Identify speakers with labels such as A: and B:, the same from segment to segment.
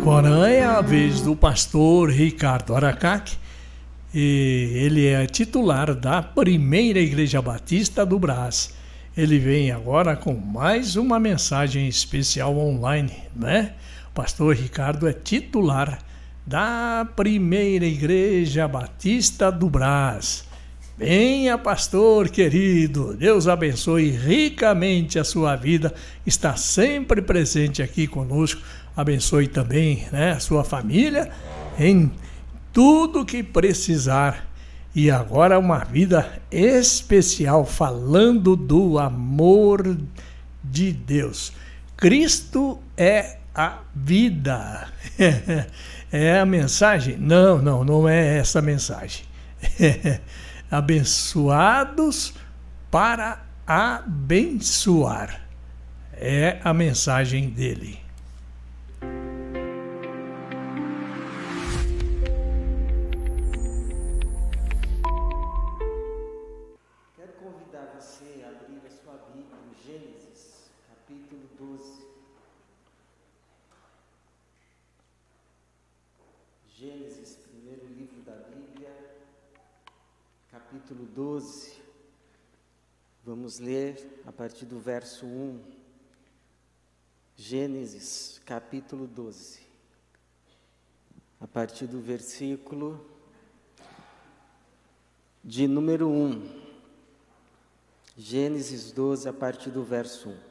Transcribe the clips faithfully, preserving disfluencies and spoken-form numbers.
A: Agora é a vez do pastor Ricardo Aracaque, e ele é titular da Primeira Igreja Batista do Brás. Ele vem agora com mais uma mensagem especial online, né? O pastor Ricardo é titular da Primeira Igreja Batista do Brás. Venha, pastor querido, Deus abençoe ricamente a sua vida, está sempre presente aqui conosco, abençoe também, né, a sua família em tudo que precisar. E agora uma vida especial falando do amor de Deus. Cristo é a vida. É a mensagem? Não, não, não é essa mensagem. Abençoados para abençoar. É a mensagem dele.
B: Quero convidar você a abrir a sua Bíblia em Gênesis, capítulo doze. Gênesis, primeiro livro da Bíblia, capítulo doze. Vamos ler a partir do verso um. Gênesis, capítulo doze. A partir do versículo de número um. Gênesis doze, a partir do verso um.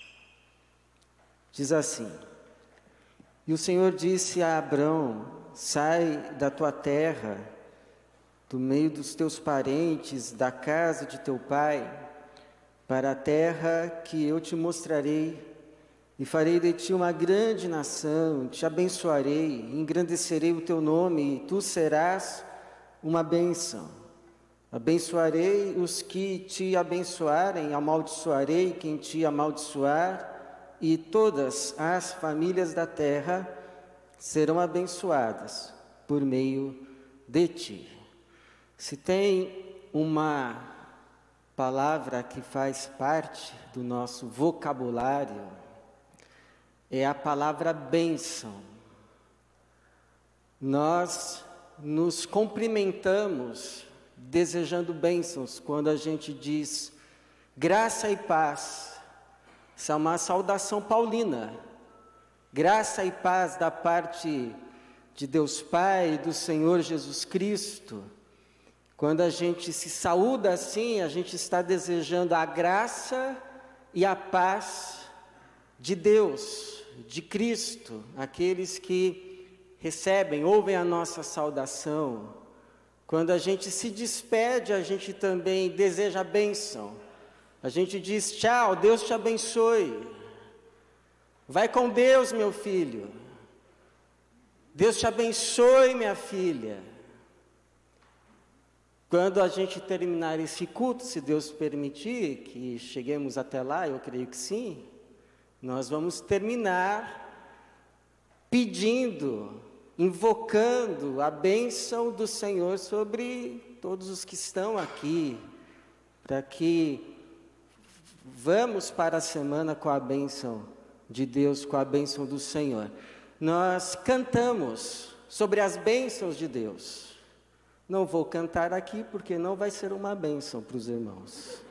B: Diz assim: E o Senhor disse a Abrão: Sai da tua terra, do meio dos teus parentes, da casa de teu pai, para a terra que eu te mostrarei, e farei de ti uma grande nação, te abençoarei, engrandecerei o teu nome, e tu serás uma bênção. Abençoarei os que te abençoarem, amaldiçoarei quem te amaldiçoar, e todas as famílias da terra serão abençoadas por meio de ti. Se tem uma palavra que faz parte do nosso vocabulário, é a palavra bênção. Nós nos cumprimentamos desejando bênçãos quando a gente diz graça e paz. Isso é uma saudação paulina. Graça e paz da parte de Deus Pai e do Senhor Jesus Cristo. Quando a gente se saúda assim, a gente está desejando a graça e a paz de Deus, de Cristo. Aqueles que recebem, ouvem a nossa saudação. Quando a gente se despede, a gente também deseja a bênção. A gente diz tchau, Deus te abençoe. Vai com Deus, meu filho. Deus te abençoe, minha filha. Quando a gente terminar esse culto, se Deus permitir, que cheguemos até lá, eu creio que sim, nós vamos terminar pedindo, invocando a bênção do Senhor sobre todos os que estão aqui, para que vamos para a semana com a bênção de Deus, com a bênção do Senhor. Nós cantamos sobre as bênçãos de Deus. Não vou cantar aqui porque não vai ser uma bênção para os irmãos.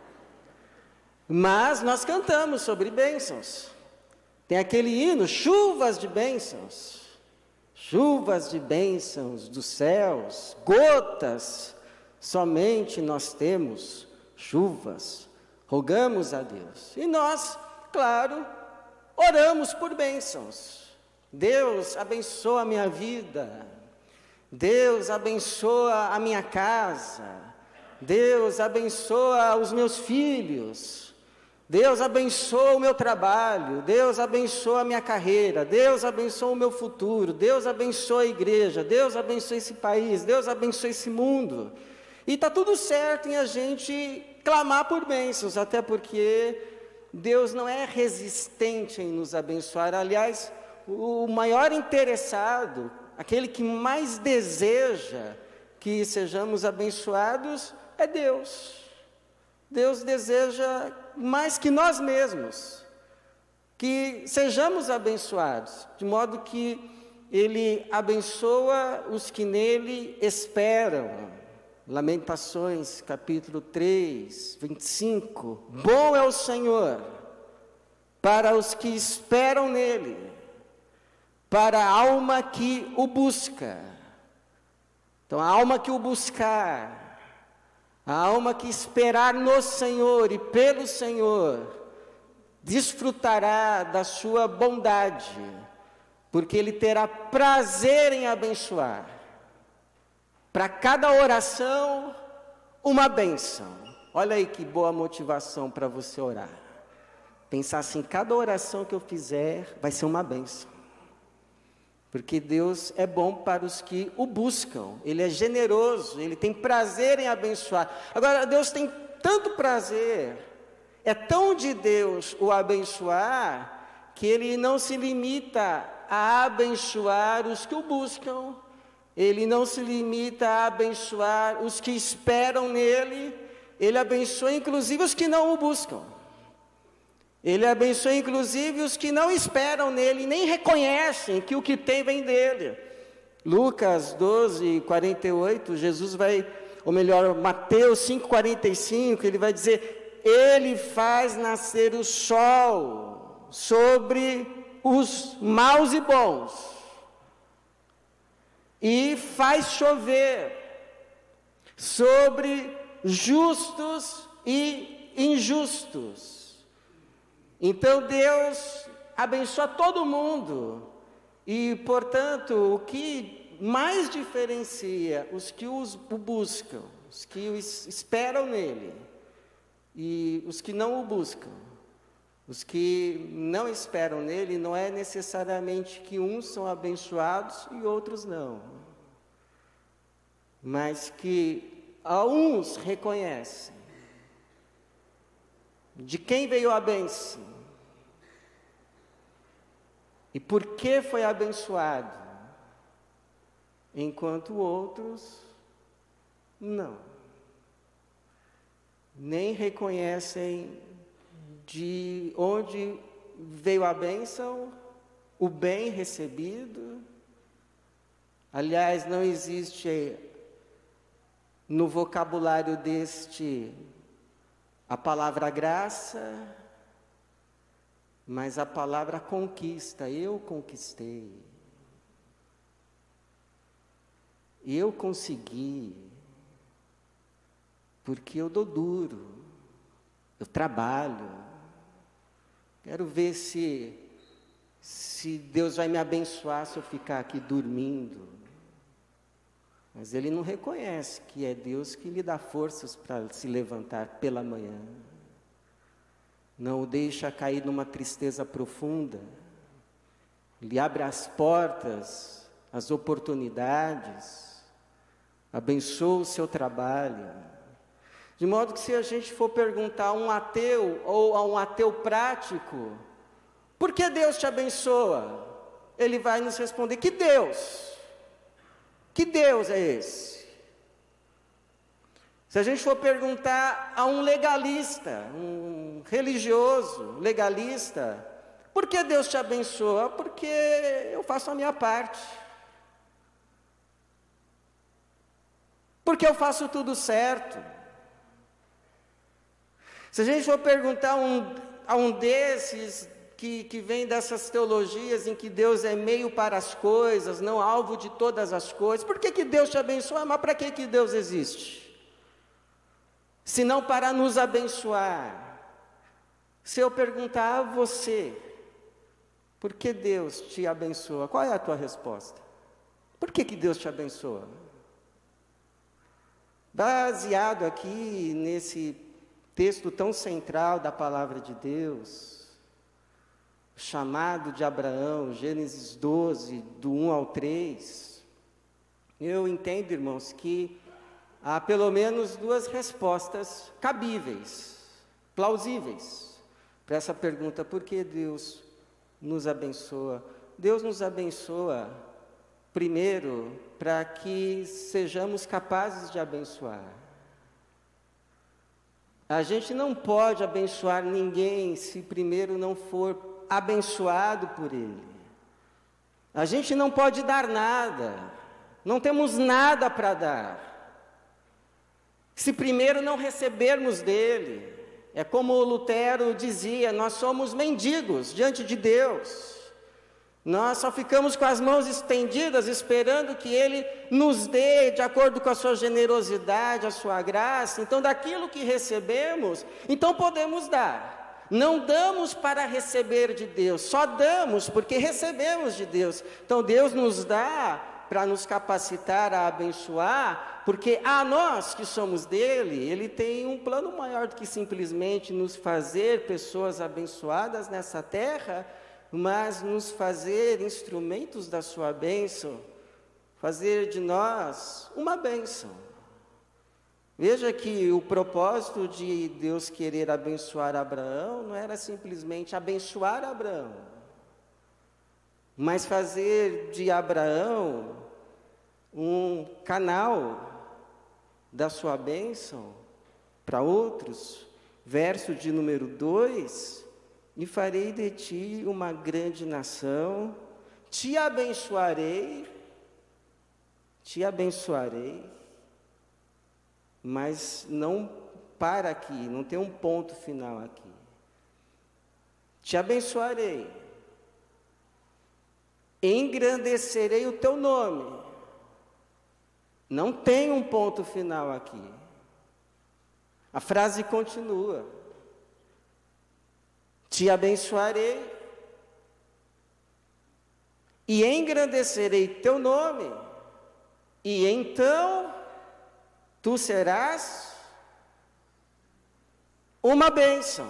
B: Mas nós cantamos sobre bênçãos. Tem aquele hino, chuvas de bênçãos. Chuvas de bênçãos dos céus, gotas, somente nós temos chuvas. Rogamos a Deus. E nós, claro, oramos por bênçãos. Deus abençoa a minha vida. Deus abençoa a minha casa. Deus abençoa os meus filhos. Deus abençoa o meu trabalho. Deus abençoa a minha carreira. Deus abençoa o meu futuro. Deus abençoa a igreja. Deus abençoa esse país. Deus abençoa esse mundo. E está tudo certo em a gente clamar por bênçãos, até porque Deus não é resistente em nos abençoar. Aliás, o maior interessado, aquele que mais deseja que sejamos abençoados, é Deus. Deus deseja mais que nós mesmos que sejamos abençoados, de modo que Ele abençoa os que nele esperam. Lamentações, capítulo três, vinte e cinco. Bom é o Senhor para os que esperam nele, para a alma que o busca. Então, a alma que o buscar, a alma que esperar no Senhor e pelo Senhor, desfrutará da sua bondade, porque Ele terá prazer em abençoar. Para cada oração, uma bênção. Olha aí que boa motivação para você orar. Pensar assim, cada oração que eu fizer vai ser uma bênção. Porque Deus é bom para os que o buscam. Ele é generoso, Ele tem prazer em abençoar. Agora, Deus tem tanto prazer, é tão de Deus o abençoar, que Ele não se limita a abençoar os que o buscam. Ele não se limita a abençoar os que esperam nele, Ele abençoa inclusive os que não o buscam. Ele abençoa inclusive os que não esperam nele, nem reconhecem que o que tem vem dele. Lucas doze, quarenta e oito, Jesus vai, ou melhor, Mateus cinco, quarenta e cinco, ele vai dizer, Ele faz nascer o sol sobre os maus e bons, e faz chover sobre justos e injustos. Então Deus abençoa todo mundo. E, portanto, o que mais diferencia os que os, o buscam, os que o esperam nele, e os que não o buscam, os que não esperam nele, não é necessariamente que uns são abençoados e outros não, mas que a uns reconhecem de quem veio a bênção e por que foi abençoado, enquanto outros não, nem reconhecem de onde veio a bênção, o bem recebido. Aliás, não existe no vocabulário deste a palavra graça, mas a palavra conquista. Eu conquistei, eu consegui, porque eu dou duro, eu trabalho. Quero ver se, se Deus vai me abençoar se eu ficar aqui dormindo. Mas ele não reconhece que é Deus que lhe dá forças para se levantar pela manhã. Não o deixa cair numa tristeza profunda. Ele abre as portas, as oportunidades, abençoa o seu trabalho. De modo que se a gente for perguntar a um ateu ou a um ateu prático, por que Deus te abençoa? Ele vai nos responder, que Deus? Que Deus é esse? Se a gente for perguntar a um legalista, um religioso legalista, por que Deus te abençoa? Porque eu faço a minha parte. Porque eu faço tudo certo. Se a gente for perguntar um, a um desses que, que vem dessas teologias em que Deus é meio para as coisas, não alvo de todas as coisas, por que, que Deus te abençoa? Mas para que, que Deus existe? Se não para nos abençoar. Se eu perguntar a você, por que Deus te abençoa? Qual é a tua resposta? Por que, que Deus te abençoa? Baseado aqui nesse texto tão central da palavra de Deus, o chamado de Abraão, Gênesis doze, do um ao três, eu entendo, irmãos, que há pelo menos duas respostas cabíveis, plausíveis, para essa pergunta, por que Deus nos abençoa? Deus nos abençoa, primeiro, para que sejamos capazes de abençoar. A gente não pode abençoar ninguém se primeiro não for abençoado por Ele. A gente não pode dar nada, não temos nada para dar, se primeiro não recebermos dEle. É como o Lutero dizia, nós somos mendigos diante de Deus. Nós só ficamos com as mãos estendidas, esperando que Ele nos dê, de acordo com a sua generosidade, a sua graça. Então, daquilo que recebemos, então podemos dar. Não damos para receber de Deus, só damos porque recebemos de Deus. Então, Deus nos dá para nos capacitar a abençoar, porque a nós que somos dele, Ele tem um plano maior do que simplesmente nos fazer pessoas abençoadas nessa terra, mas nos fazer instrumentos da sua bênção, fazer de nós uma bênção. Veja que o propósito de Deus querer abençoar Abraão não era simplesmente abençoar Abraão, mas fazer de Abraão um canal da sua bênção para outros. Verso de número dois... E farei de ti uma grande nação, te abençoarei, te abençoarei, mas não para aqui, não tem um ponto final aqui. Te abençoarei, engrandecerei o teu nome, não tem um ponto final aqui. A frase continua. Te abençoarei e engrandecerei teu nome, e então tu serás uma bênção.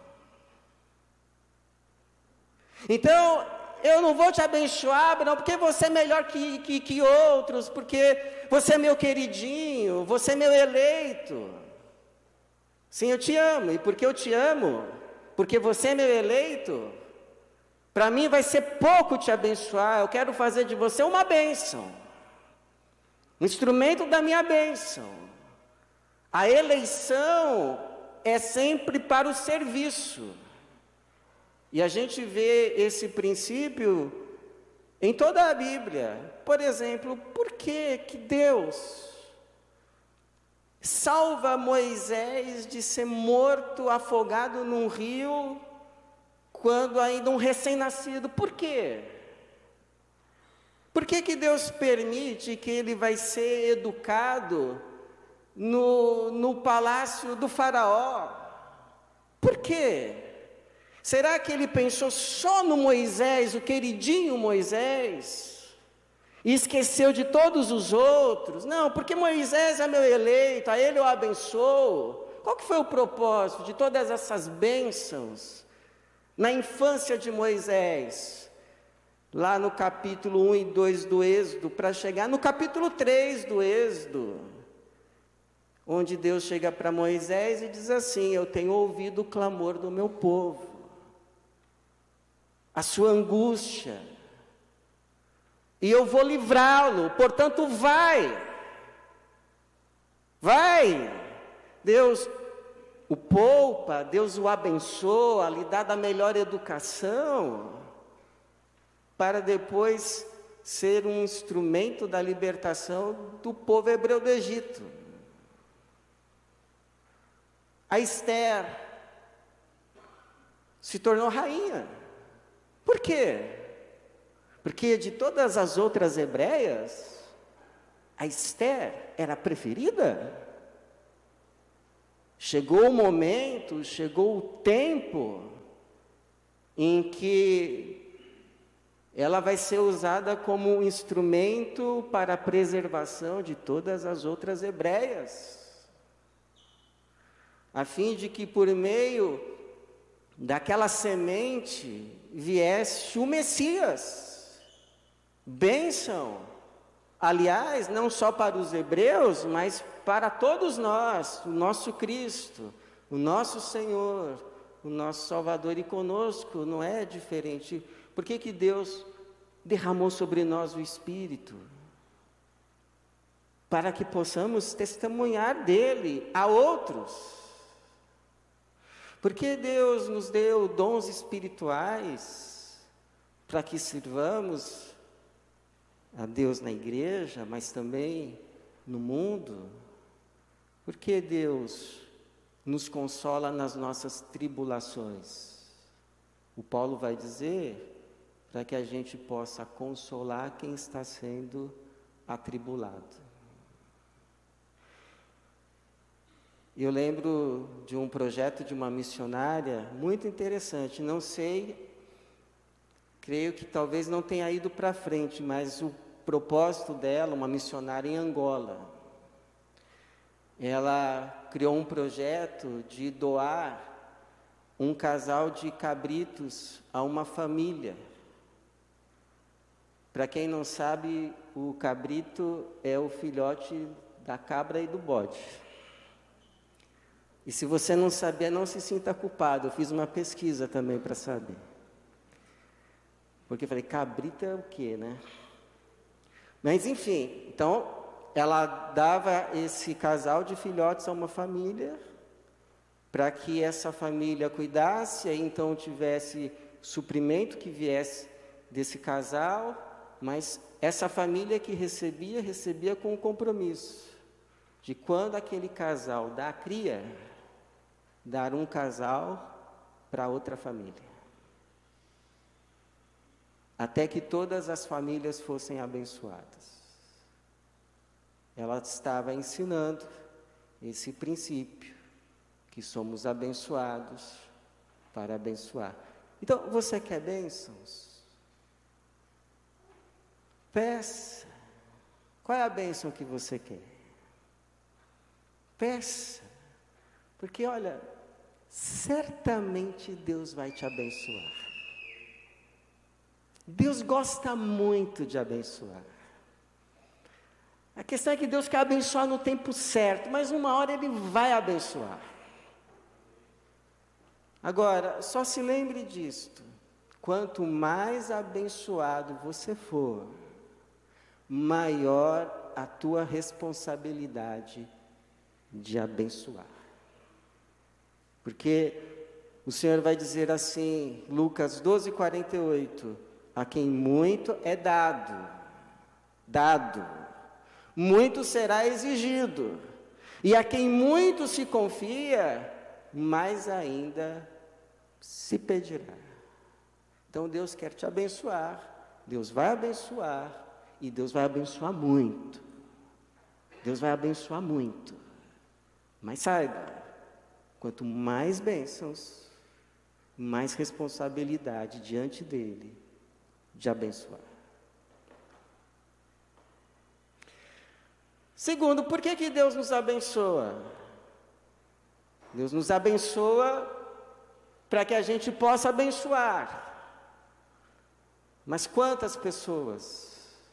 B: Então, eu não vou te abençoar, não, porque você é melhor que, que, que outros, porque você é meu queridinho, você é meu eleito. Sim, eu te amo, e porque eu te amo, porque você é meu eleito, para mim vai ser pouco te abençoar. Eu quero fazer de você uma bênção, um instrumento da minha bênção. A eleição é sempre para o serviço, e a gente vê esse princípio em toda a Bíblia. Por exemplo, por que que Deus salva Moisés de ser morto, afogado num rio, quando ainda um recém-nascido? Por quê? Por que que Deus permite que ele vai ser educado no, no palácio do faraó? Por quê? Será que ele pensou só no Moisés, o queridinho Moisés, e esqueceu de todos os outros? Não, porque Moisés é meu eleito, a ele eu abençoo. Qual que foi o propósito de todas essas bênçãos na infância de Moisés? Lá no capítulo um e dois do Êxodo, para chegar no capítulo três do Êxodo, onde Deus chega para Moisés e diz assim: eu tenho ouvido o clamor do meu povo, a sua angústia, e eu vou livrá-lo, portanto vai, vai. Deus o poupa, Deus o abençoa, lhe dá da melhor educação, para depois ser um instrumento da libertação do povo hebreu do Egito. A Esther se tornou rainha. Por quê? Porque de todas as outras hebreias, a Esther era a preferida. Chegou o momento, chegou o tempo em que ela vai ser usada como um instrumento para a preservação de todas as outras hebreias, a fim de que por meio daquela semente viesse o Messias. Bênção, aliás, não só para os hebreus, mas para todos nós, o nosso Cristo, o nosso Senhor, o nosso Salvador, e conosco não é diferente. Por que que Deus derramou sobre nós o Espírito? Para que possamos testemunhar dele a outros. Porque Deus nos deu dons espirituais para que sirvamos a Deus na igreja, mas também no mundo. Porque Deus nos consola nas nossas tribulações. O Paulo vai dizer para que a gente possa consolar quem está sendo atribulado. Eu lembro de um projeto de uma missionária muito interessante, não sei, creio que talvez não tenha ido para frente, mas o propósito dela, uma missionária em Angola, ela criou um projeto de doar um casal de cabritos a uma família. Para quem não sabe, o cabrito é o filhote da cabra e do bode. E se você não sabia, não se sinta culpado. Eu fiz uma pesquisa também para saber. Porque eu falei, cabrito é o quê, né? Mas enfim, então ela dava esse casal de filhotes a uma família, para que essa família cuidasse, aí então tivesse suprimento que viesse desse casal, mas essa família que recebia, recebia com o compromisso de quando aquele casal dá a cria, dar um casal para outra família. Até que todas as famílias fossem abençoadas. Ela estava ensinando esse princípio, que somos abençoados para abençoar. Então, você quer bênçãos? Peça. Qual é a bênção que você quer? Peça. Porque, olha, certamente Deus vai te abençoar. Deus gosta muito de abençoar. A questão é que Deus quer abençoar no tempo certo, mas uma hora Ele vai abençoar. Agora, só se lembre disto: quanto mais abençoado você for, maior a tua responsabilidade de abençoar. Porque o Senhor vai dizer assim, Lucas doze, quarenta e oito, a quem muito é dado, dado, muito será exigido, e a quem muito se confia, mais ainda se pedirá. Então Deus quer te abençoar, Deus vai abençoar, e Deus vai abençoar muito. Deus vai abençoar muito. Mas saiba, quanto mais bênçãos, mais responsabilidade diante dele de abençoar. Segundo, por que que Deus nos abençoa? Deus nos abençoa para que a gente possa abençoar. Mas quantas pessoas?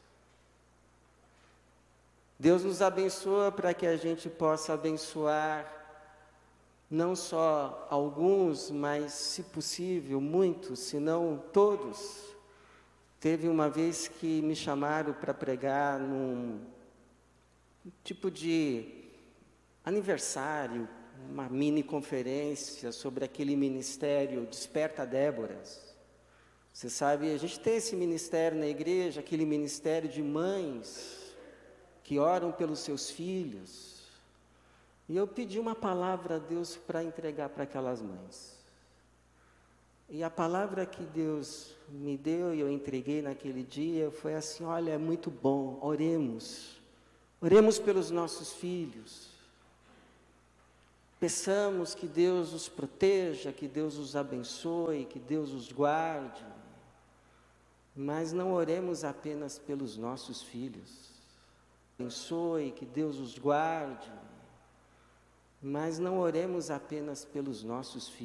B: Deus nos abençoa para que a gente possa abençoar não só alguns, mas, se possível, muitos, se não todos. Teve uma vez que me chamaram para pregar num tipo de aniversário, uma mini conferência sobre aquele ministério Desperta Déboras. Você sabe, a gente tem esse ministério na igreja, aquele ministério de mães que oram pelos seus filhos. E eu pedi uma palavra a Deus para entregar para aquelas mães. E a palavra que Deus me deu e eu entreguei naquele dia foi assim: olha, é muito bom, oremos. Oremos pelos nossos filhos. Peçamos que Deus os proteja, que Deus os abençoe, que Deus os guarde. Mas não oremos apenas pelos nossos filhos. Abençoe, que Deus os guarde. Mas não oremos apenas pelos nossos filhos.